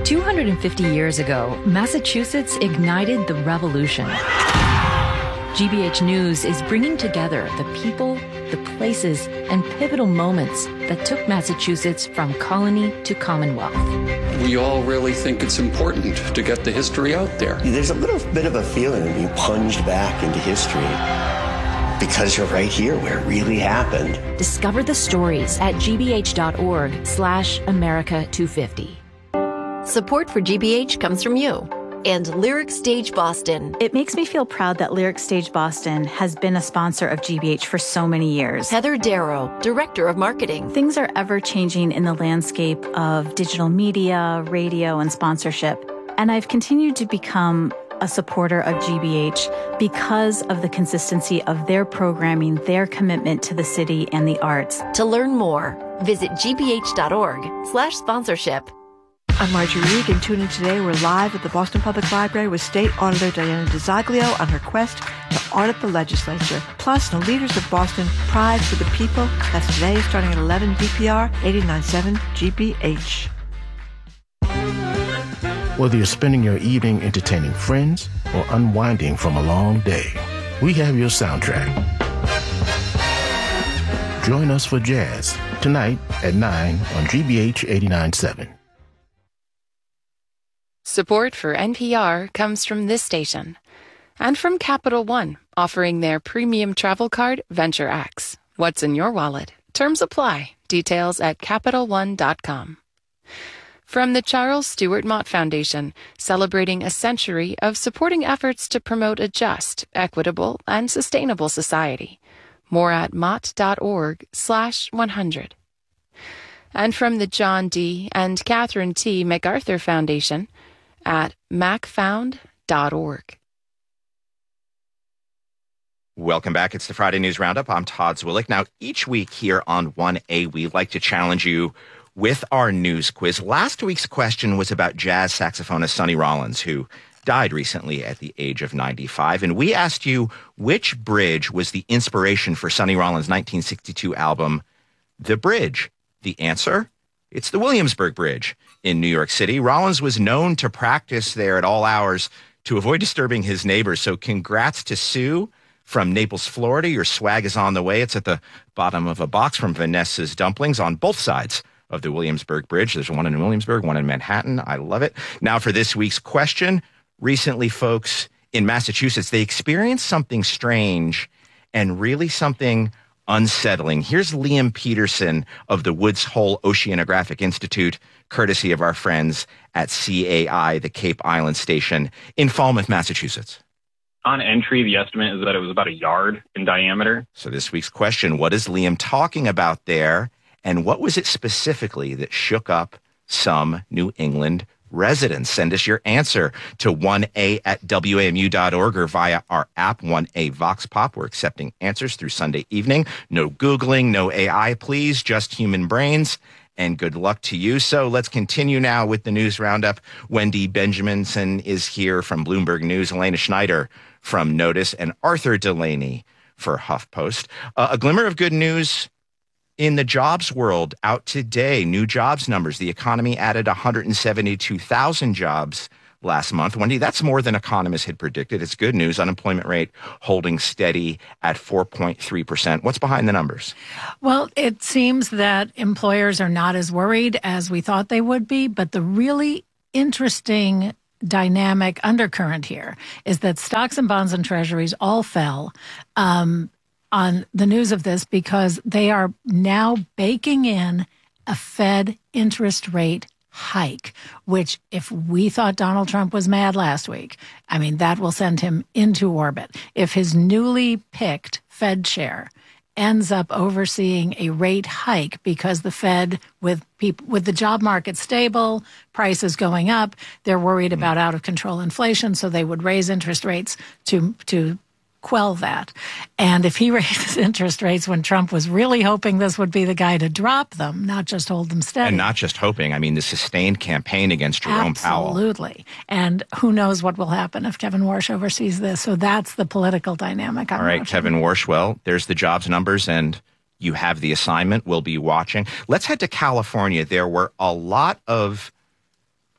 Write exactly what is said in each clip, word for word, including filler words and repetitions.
two hundred fifty years ago, Massachusetts ignited the revolution. G B H News is bringing together the people, the places, and pivotal moments that took Massachusetts from colony to Commonwealth. We all really think it's important to get the history out there. There's a little bit of a feeling of being plunged back into history because you're right here where it really happened. Discover the stories at gbh.org slash America 250. Support for G B H comes from you and Lyric Stage Boston. It makes me feel proud that Lyric Stage Boston has been a sponsor of G B H for so many years. Heather Darrow, Director of Marketing. Things are ever changing in the landscape of digital media, radio, and sponsorship. And I've continued to become a supporter of G B H because of the consistency of their programming, their commitment to the city and the arts. To learn more, visit gbh.org slash sponsorship. I'm Marjorie Reed, and tune in today. We're live at the Boston Public Library with State Auditor Diana DiZaglio on her quest to audit the legislature. Plus, the leaders of Boston, Pride for the People. That's today, starting at eleven B P R eighty-nine point seven G B H. Whether you're spending your evening entertaining friends or unwinding from a long day, we have your soundtrack. Join us for jazz tonight at nine on G B H eighty-nine point seven. Support for N P R comes from this station and from Capital One, offering their premium travel card, Venture X. What's in your wallet? Terms apply. Details at Capital One dot com. From the Charles Stewart Mott Foundation, celebrating a century of supporting efforts to promote a just, equitable, and sustainable society. More at mott.org slash 100. And from the John D. and Catherine T. MacArthur Foundation at mac found dot org. Welcome back. It's the Friday News Roundup. I'm Todd Zwillich. Now, each week here on one A, we like to challenge you with our news quiz. Last week's question was about jazz saxophonist Sonny Rollins, who died recently at the age of ninety-five. And we asked you which bridge was the inspiration for Sonny Rollins' nineteen sixty-two album, The Bridge. The answer? It's the Williamsburg Bridge in New York City. Rollins was known to practice there at all hours to avoid disturbing his neighbors. So congrats to Sue from Naples, Florida. Your swag is on the way. It's at the bottom of a box from Vanessa's Dumplings on both sides of the Williamsburg Bridge. There's one in Williamsburg, one in Manhattan. I love it. Now for this week's question. Recently, folks in Massachusetts, they experienced something strange and really something unsettling. Here's Liam Peterson of the Woods Hole Oceanographic Institute, courtesy of our friends at C A I, the Cape Island Station in Falmouth, Massachusetts. On entry, the estimate is that it was about a yard in diameter. So this week's question, what is Liam talking about there? And what was it specifically that shook up some New England residents? Send us your answer to one A at W A M U dot org or via our app, one A Vox Pop. We're accepting answers through Sunday evening. No Googling, no A I, please, just human brains. And good luck to you. So let's continue now with the news roundup. Wendy Benjaminson is here from Bloomberg News, Elena Schneider from Notice, and Arthur Delaney for HuffPost. Uh, a glimmer of good news in the jobs world out today. New jobs numbers. The economy added one hundred seventy-two thousand jobs last month. Wendy, that's more than economists had predicted. It's good news. Unemployment rate holding steady at four point three percent. What's behind the numbers? Well, it seems that employers are not as worried as we thought they would be, but the really interesting dynamic undercurrent here is that stocks and bonds and treasuries all fell um, on the news of this because they are now baking in a Fed interest rate hike, which if we thought Donald Trump was mad last week, I mean, that will send him into orbit. If his newly picked Fed chair ends up overseeing a rate hike because the Fed, with people, with the job market stable, prices going up, they're worried about out of control inflation, so they would raise interest rates to to quell that. And if he raises interest rates when Trump was really hoping this would be the guy to drop them, not just hold them steady. And not just hoping. I mean, the sustained campaign against Jerome Absolutely. Powell. Absolutely. And who knows what will happen if Kevin Warsh oversees this. So that's the political dynamic I'm All right, watching. Kevin Warsh, well, there's the jobs numbers, and you have the assignment. We'll be watching. Let's head to California. There were a lot of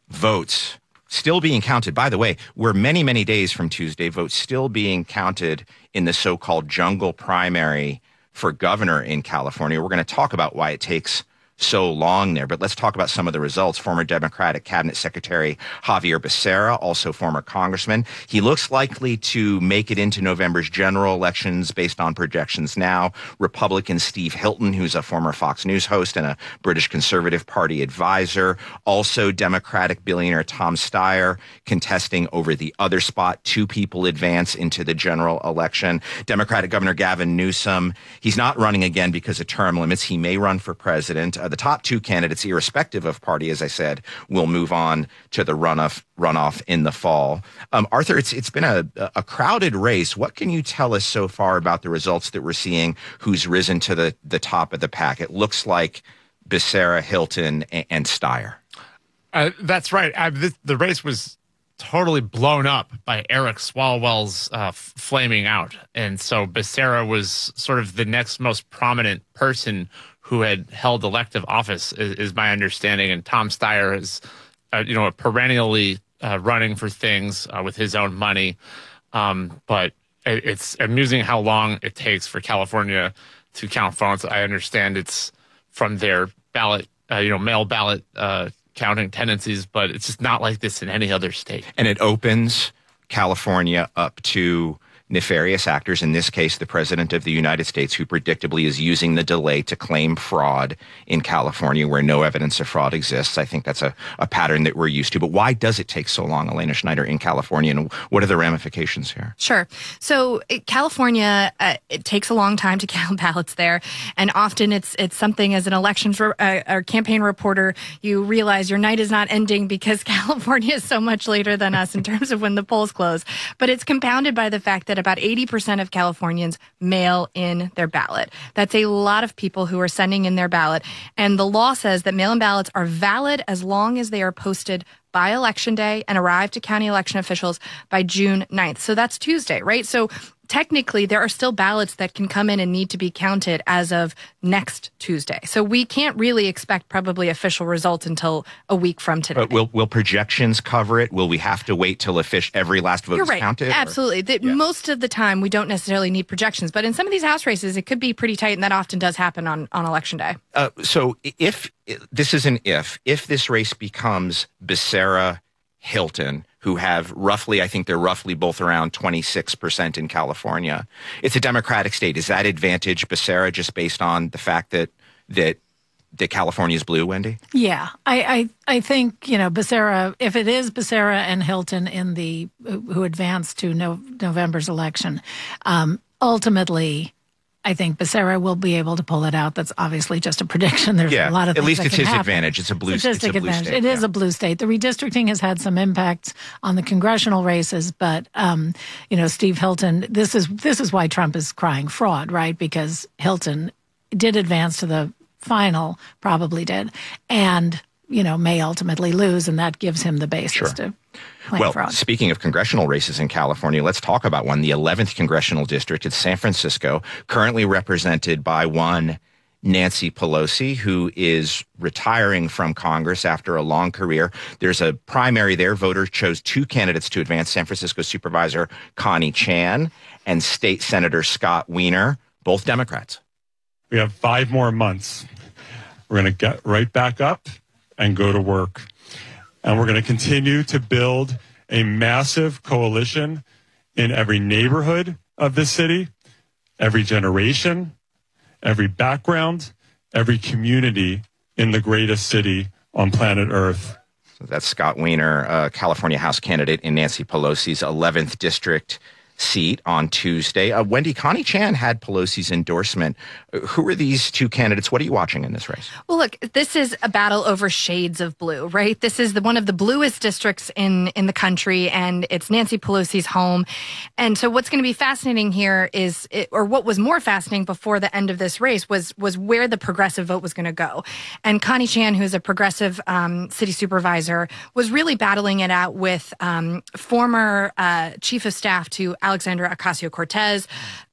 votes still being counted. By the way, we're many, many days from Tuesday, votes still being counted in the so-called jungle primary for governor in California. We're going to talk about why it takes so long there, but let's talk about some of the results. Former Democratic Cabinet Secretary Xavier Becerra, also former congressman. He looks likely to make it into November's general elections based on projections now. Republican Steve Hilton, who's a former Fox News host and a British Conservative Party advisor. Also Democratic billionaire Tom Steyer contesting over the other spot. Two people advance into the general election. Democratic Governor Gavin Newsom, he's not running again because of term limits. He may run for president. Uh, the top two candidates, irrespective of party, as I said, will move on to the runoff runoff in the fall. Um, Arthur, it's it's been a, a crowded race. What can you tell us so far about the results that we're seeing? Who's risen to the, the top of the pack? It looks like Becerra, Hilton, and, and Steyer. Uh, that's right. I, this, the race was totally blown up by Eric Swalwell's uh, f- flaming out. And so Becerra was sort of the next most prominent person who had held elective office, is, is my understanding. And Tom Steyer is, uh, you know, perennially uh, running for things uh, with his own money. Um, but it, it's amusing how long it takes for California to count votes. I understand it's from their ballot, uh, you know, mail ballot uh, counting tendencies, but it's just not like this in any other state. And it opens California up to nefarious actors, in this case, the President of the United States, who predictably is using the delay to claim fraud in California where no evidence of fraud exists. I think that's a, a pattern that we're used to. But why does it take so long, Elena Schneider, in California, and what are the ramifications here? Sure. So California, uh, it takes a long time to count ballots there. And often it's it's something as an election for, uh, or campaign reporter, you realize your night is not ending because California is so much later than us in terms of when the polls close. But it's compounded by the fact that about eighty percent of Californians mail in their ballot. That's a lot of people who are sending in their ballot. And the law says that mail-in ballots are valid as long as they are posted by Election Day and arrive to county election officials by June ninth. So that's Tuesday, right? So technically, there are still ballots that can come in and need to be counted as of next Tuesday. So we can't really expect probably official results until a week from today. But will will projections cover it? Will we have to wait till offic- every last vote You're is right. counted? Absolutely. The, yeah. Most of the time, we don't necessarily need projections. But in some of these House races, it could be pretty tight, and that often does happen on, on Election Day. Uh, so if this is an if, if this race becomes Becerra, Hilton, who have roughly, I think they're roughly both around twenty-six percent in California. It's a Democratic state. Is that advantage Becerra just based on the fact that that that California is blue, Wendy? Yeah, I, I I think, you know, Becerra, if it is Becerra and Hilton in the who advanced to no, November's election, um, ultimately, I think Becerra will be able to pull it out. That's obviously just a prediction. There's yeah, a lot of at things least that it's can his happen. advantage. It's a blue, Statistic it's a blue advantage. state. It is yeah. a blue state. The redistricting has had some impacts on the congressional races, but um, you know, Steve Hilton. This is this is why Trump is crying fraud, right? Because Hilton did advance to the final, probably did, and you know, may ultimately lose, and that gives him the basis sure. to. Well, fraud. Speaking of congressional races in California, let's talk about one. The eleventh congressional district. It's San Francisco, currently represented by one Nancy Pelosi, who is retiring from Congress after a long career. There's a primary there. Voters chose two candidates to advance: San Francisco Supervisor Connie Chan and State Senator Scott Wiener, both Democrats. We have five more months. We're going to get right back up and go to work. And we're going to continue to build a massive coalition in every neighborhood of this city, every generation, every background, every community in the greatest city on planet Earth. So that's Scott Wiener, uh, California House candidate in Nancy Pelosi's eleventh district seat on Tuesday. Uh, Wendy, Connie Chan had Pelosi's endorsement. Uh, who are these two candidates? What are you watching in this race? Well, look, this is a battle over shades of blue, right? This is the, one of the bluest districts in, in the country, and it's Nancy Pelosi's home. And so what's going to be fascinating here is, it, or what was more fascinating before the end of this race was, was where the progressive vote was going to go. And Connie Chan, who's a progressive um, city supervisor, was really battling it out with um, former uh, chief of staff to Alexandra Ocasio-Cortez,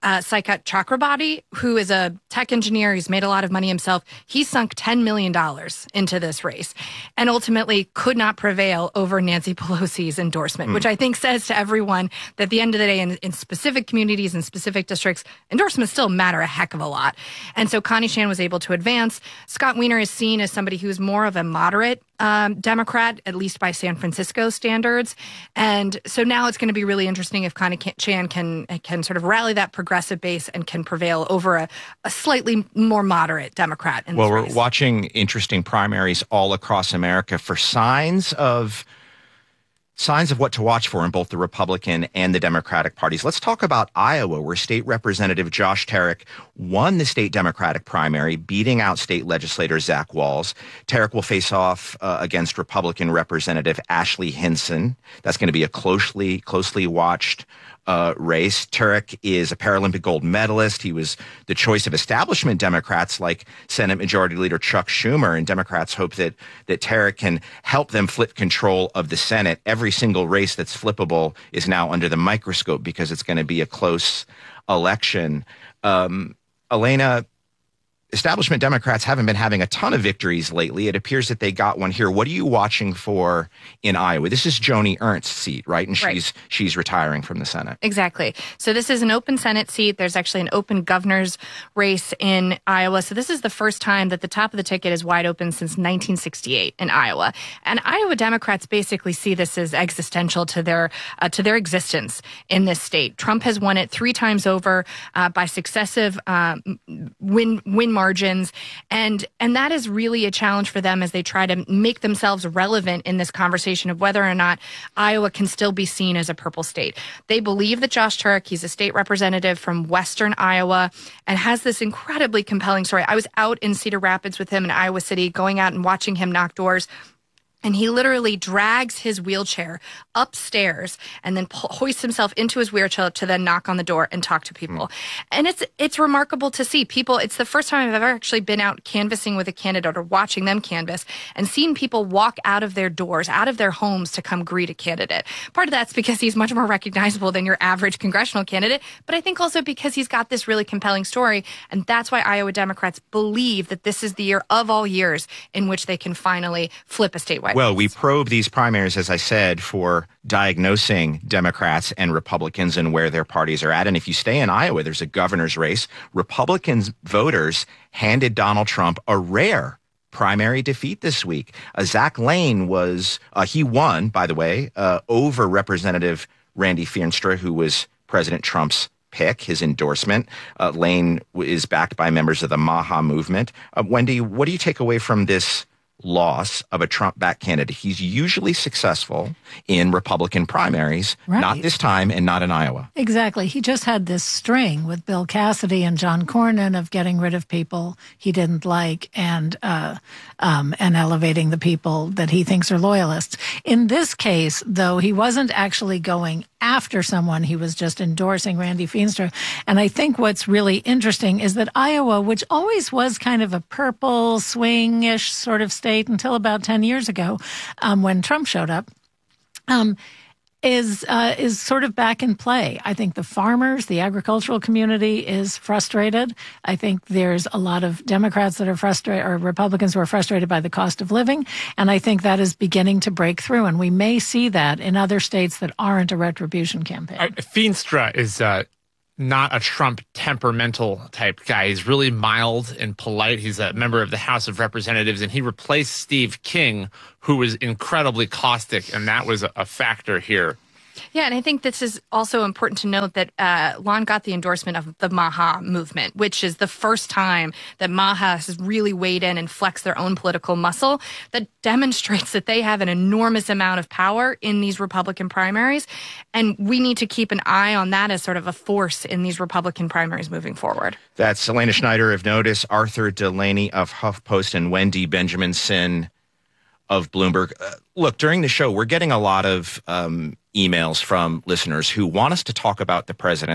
uh, Saikat Chakrabarti, who is a tech engineer. He's made a lot of money himself. He sunk ten million dollars into this race and ultimately could not prevail over Nancy Pelosi's endorsement, mm. which I think says to everyone that at the end of the day, in, in specific communities and specific districts, endorsements still matter a heck of a lot. And so Connie Shan was able to advance. Scott Wiener is seen as somebody who's more of a moderate um, Democrat, at least by San Francisco standards. And so now it's going to be really interesting if Connie Shan can can sort of rally that progressive base and can prevail over a, a slightly more moderate Democrat. In well, this we're race. watching interesting primaries all across America for signs of signs of what to watch for in both the Republican and the Democratic parties. Let's talk about Iowa, where State Representative Josh Tarek won the state Democratic primary, beating out state legislator Zach Walz. Tarek will face off uh, against Republican Representative Ashley Hinson. That's going to be a closely, closely watched Uh, race. Tarek is a Paralympic gold medalist. He was the choice of establishment Democrats like Senate Majority Leader Chuck Schumer, and Democrats hope that that Tarek can help them flip control of the Senate. Every single race that's flippable is now under the microscope because it's going to be a close election. Um, Elena, establishment Democrats haven't been having a ton of victories lately. It appears that they got one here. What are you watching for in Iowa? This is Joni Ernst's seat, right? And Right. she's she's retiring from the Senate. Exactly. So this is an open Senate seat. There's actually an open governor's race in Iowa. So this is the first time that the top of the ticket is wide open since nineteen sixty-eight in Iowa. And Iowa Democrats basically see this as existential to their uh, to their existence in this state. Trump has won it three times over uh, by successive uh, win win margins, and and that is really a challenge for them as they try to make themselves relevant in this conversation of whether or not Iowa can still be seen as a purple state. They believe that Josh Tarek, he's a state representative from Western Iowa, and has this incredibly compelling story. I was out in Cedar Rapids with him in Iowa City, going out and watching him knock doors. And he literally drags his wheelchair upstairs and then po- hoists himself into his wheelchair to then knock on the door and talk to people. Mm. And it's it's remarkable to see people. It's the first time I've ever actually been out canvassing with a candidate or watching them canvass and seen people walk out of their doors, out of their homes to come greet a candidate. Part of that's because he's much more recognizable than your average congressional candidate, but I think also because he's got this really compelling story. And that's why Iowa Democrats believe that this is the year of all years in which they can finally flip a statewide. Well, we probe these primaries, as I said, for diagnosing Democrats and Republicans and where their parties are at. And if you stay in Iowa, there's a governor's race. Republicans voters handed Donald Trump a rare primary defeat this week. Uh, Zach Lane was, uh, he won, by the way, uh, over Representative Randy Feenstra, who was President Trump's pick, his endorsement. Uh, Lane is backed by members of the Maha movement. Uh, Wendy, what do you take away from this loss of a Trump-backed candidate? He's usually successful in Republican primaries, Right. not this time and not in Iowa. Exactly. He just had this string with Bill Cassidy and John Cornyn of getting rid of people he didn't like and uh, um, and elevating the people that he thinks are loyalists. In this case, though, he wasn't actually going after someone. He was just endorsing Randy Feenstra. And I think what's really interesting is that Iowa, which always was kind of a purple swing-ish sort of state until about ten years ago, um, when Trump showed up, um, is uh, is sort of back in play. I think the farmers, the agricultural community is frustrated. I think there's a lot of Democrats that are frustrated, or Republicans who are frustrated by the cost of living. And I think that is beginning to break through. And we may see that in other states that aren't a retribution campaign. Uh, Feenstra is uh, not a Trump temperamental type guy. He's really mild and polite. He's a member of the House of Representatives, and he replaced Steve King, who was incredibly caustic, and that was a, a factor here. Yeah, and I think this is also important to note that uh, Lon got the endorsement of the Maha movement, which is the first time that Maha has really weighed in and flexed their own political muscle. That demonstrates that they have an enormous amount of power in these Republican primaries, and we need to keep an eye on that as sort of a force in these Republican primaries moving forward. That's Elena Schneider of Notice, Arthur Delaney of HuffPost, and Wendy Benjaminson of Bloomberg. Uh, look, during the show, we're getting a lot of um, emails from listeners who want us to talk about the president's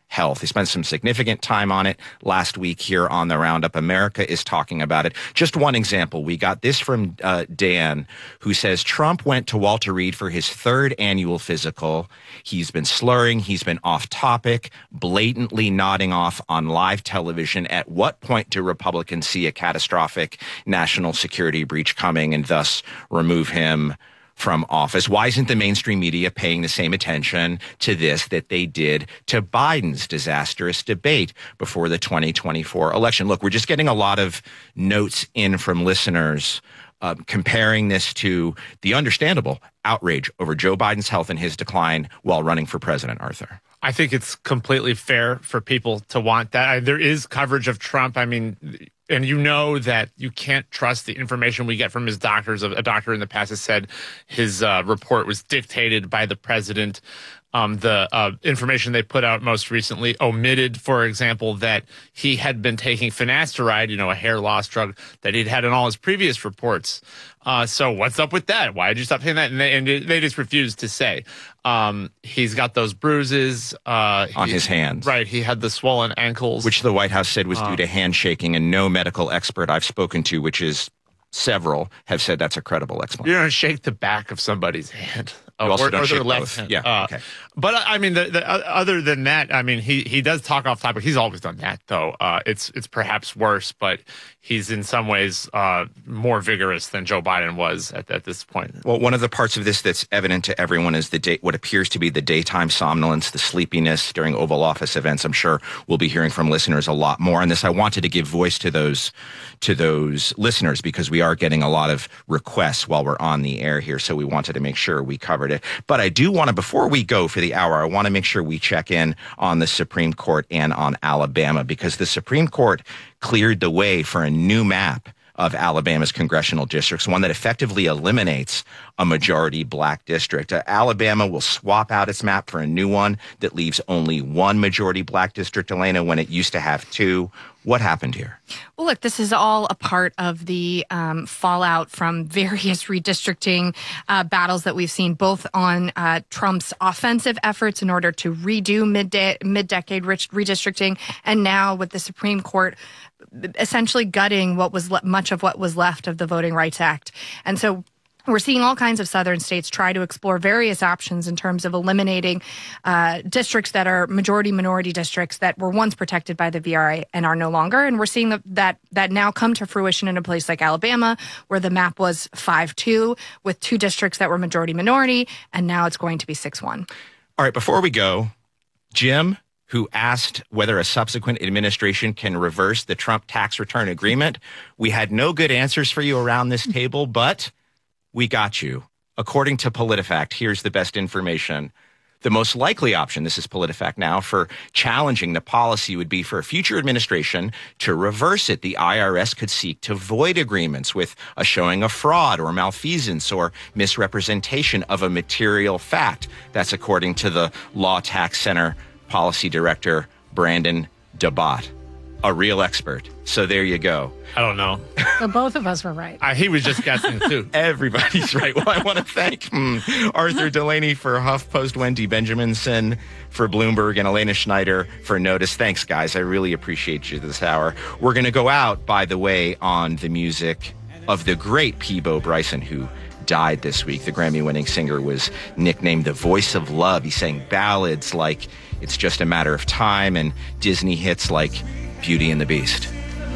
health. He spent some significant time on it last week here on the Roundup. America is talking about it. Just one example. We got this from uh, Dan, who says Trump went to Walter Reed for his third annual physical. He's been slurring. He's been off topic, blatantly nodding off on live television. At what point do Republicans see a catastrophic national security breach coming and thus remove him from office? Why isn't the mainstream media paying the same attention to this that they did to Biden's disastrous debate before the twenty twenty-four election? Look, we're just getting a lot of notes in from listeners uh, comparing this to the understandable outrage over Joe Biden's health and his decline while running for president, Arthur. I think it's completely fair for people to want that. I, there is coverage of Trump. I mean, and you know that you can't trust the information we get from his doctors. A doctor in the past has said his uh, report was dictated by the president. Um, the uh, information they put out most recently omitted, for example, that he had been taking finasteride, you know, a hair loss drug that he'd had in all his previous reports. Uh, so what's up with that? Why did you stop taking that? And they, and they just refused to say. Um, he's got those bruises. Uh, on his hands. Right. He had the swollen ankles. Which the White House said was uh, due to handshaking, and no medical expert I've spoken to, which is several, have said that's a credible explanation. You don't shake the back of somebody's hand. You also or, don't or shake their left both. hand. Yeah, uh, okay. But I mean, the, the, uh, other than that, I mean, he, he does talk off topic. He's always done that, though. Uh, it's it's perhaps worse, but he's in some ways uh, more vigorous than Joe Biden was at, at this point. Well, one of the parts of this that's evident to everyone is the day, what appears to be the daytime somnolence, the sleepiness during Oval Office events. I'm sure we'll be hearing from listeners a lot more on this. I wanted to give voice to those to those listeners because we are getting a lot of requests while we're on the air here, so we wanted to make sure we covered it. But I do want to, before we go for the hour, I want to make sure we check in on the Supreme Court and on Alabama, because the Supreme Court cleared the way for a new map of Alabama's congressional districts, one that effectively eliminates a majority black district. Uh, Alabama will swap out its map for a new one that leaves only one majority black district, Elena, when it used to have two. What happened here? Well, look, this is all a part of the um, fallout from various redistricting uh, battles that we've seen, both on uh, Trump's offensive efforts in order to redo mid-de- mid-decade redistricting, and now with the Supreme Court essentially gutting what was le- much of what was left of the Voting Rights Act. And so we're seeing all kinds of southern states try to explore various options in terms of eliminating uh, districts that are majority minority districts that were once protected by the V R A and are no longer. And we're seeing that that, that now come to fruition in a place like Alabama, where the map was five two with two districts that were majority minority, and now it's going to be six one. All right, before we go, Jim, who asked whether a subsequent administration can reverse the Trump tax return agreement, we had no good answers for you around this table, but we got you. According to PolitiFact, here's the best information. The most likely option, this is PolitiFact now, for challenging the policy would be for a future administration to reverse it. The I R S could seek to void agreements with a showing of fraud or malfeasance or misrepresentation of a material fact. That's according to the Law Tax Center Policy Director, Brandon DeBott, a real expert. So there you go. I don't know. So both of us were right. Uh, he was just guessing, too. Everybody's right. Well, I want to thank hmm, Arthur Delaney for HuffPost, Wendy Benjaminson for Bloomberg, and Elena Schneider for Notice. Thanks, guys. I really appreciate you this hour. We're going to go out, by the way, on the music of the great Peabo Bryson, who died this week. The Grammy-winning singer was nicknamed the Voice of Love. He sang ballads like It's Just a Matter of Time and Disney hits like Beauty and the Beast.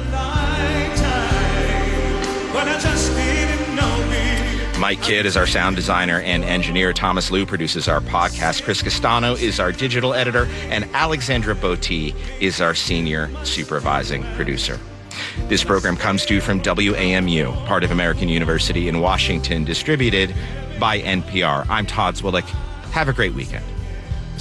Mike Kidd is our sound designer and engineer. Thomas Liu produces our podcast. Chris Castano is our digital editor. And Alexandra Botti is our senior supervising producer. This program comes to you from W A M U, part of American University in Washington, distributed by N P R. I'm Todd Zwillich. Have a great weekend.